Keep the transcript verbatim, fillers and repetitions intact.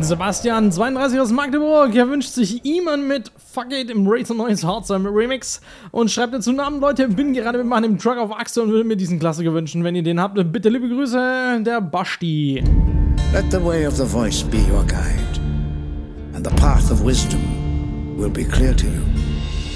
Sebastian, zweiunddreißig aus Magdeburg, er wünscht sich Iman mit Fuck It im Razor Noise Hardstyle Remix und schreibt dazu Namen, Leute, bin gerade mit meinem Truck auf Achse und würde mir diesen Klassiker wünschen. Wenn ihr den habt, bitte liebe Grüße, der Basti. Let the way of the voice be your guide, and the path of wisdom will be clear to you.